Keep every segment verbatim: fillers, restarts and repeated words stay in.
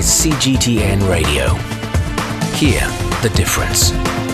is C G T N Radio. Hear the difference.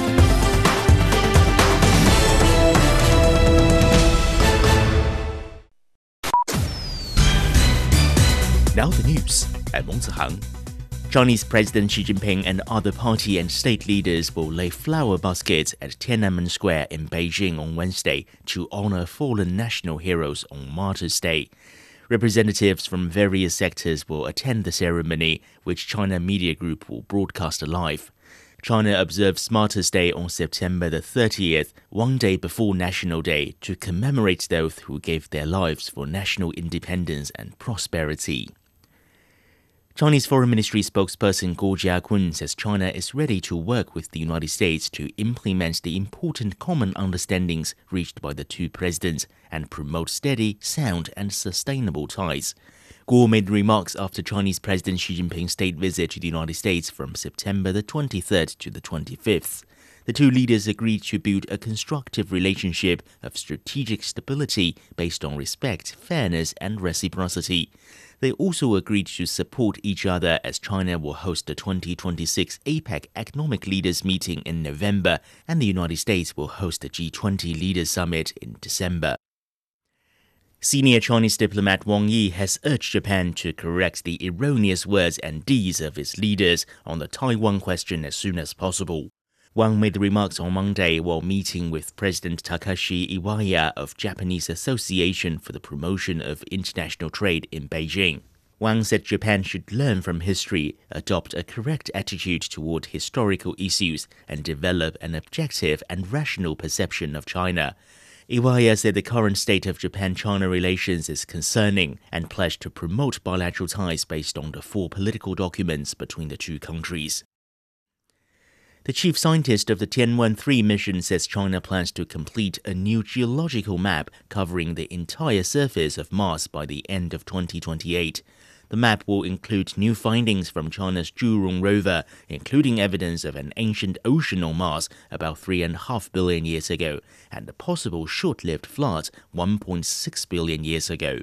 Now the news at Wang Zihang. Chinese President Xi Jinping and other party and state leaders will lay flower baskets at Tiananmen Square in Beijing on Wednesday to honor fallen national heroes on Martyrs' Day. Representatives from various sectors will attend the ceremony, which China Media Group will broadcast live. China observes Martyrs' Day on September the thirtieth, one day before National Day, to commemorate those who gave their lives for national independence and prosperity. Chinese Foreign Ministry spokesperson Guo Jiakun says China is ready to work with the United States to implement the important common understandings reached by the two presidents and promote steady, sound and sustainable ties. Guo made remarks after Chinese President Xi Jinping's state visit to the United States from September the twenty-third to the twenty-fifth. The two leaders agreed to build a constructive relationship of strategic stability based on respect, fairness and reciprocity. They also agreed to support each other as China will host the twenty twenty-six APEC Economic Leaders Meeting in November and the United States will host the G twenty Leaders Summit in December. Senior Chinese diplomat Wang Yi has urged Japan to correct the erroneous words and deeds of its leaders on the Taiwan question as soon as possible. Wang made the remarks on Monday while meeting with President Takashi Iwaya of Japanese Association for the Promotion of International Trade in Beijing. Wang said Japan should learn from history, adopt a correct attitude toward historical issues, and develop an objective and rational perception of China. Iwaya said the current state of Japan-China relations is concerning and pledged to promote bilateral ties based on the four political documents between the two countries. The chief scientist of the Tianwen three mission says China plans to complete a new geological map covering the entire surface of Mars by the end of twenty twenty-eight. The map will include new findings from China's Zhurong rover, including evidence of an ancient ocean on Mars about three point five billion years ago and a possible short-lived flood one point six billion years ago.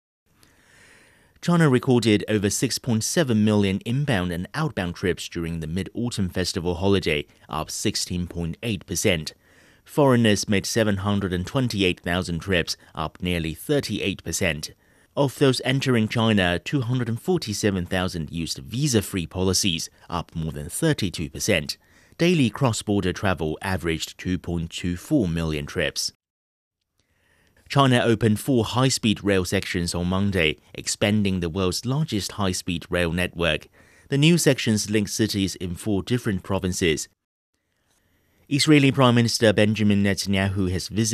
China recorded over six point seven million inbound and outbound trips during the Mid-Autumn Festival holiday, up sixteen point eight percent. Foreigners made seven hundred twenty-eight thousand trips, up nearly thirty-eight percent. Of those entering China, two hundred forty-seven thousand used visa-free policies, up more than thirty-two percent. Daily cross-border travel averaged two point two four million trips. China opened four high-speed rail sections on Monday, expanding the world's largest high-speed rail network. The new sections link cities in four different provinces. Israeli Prime Minister Benjamin Netanyahu has visited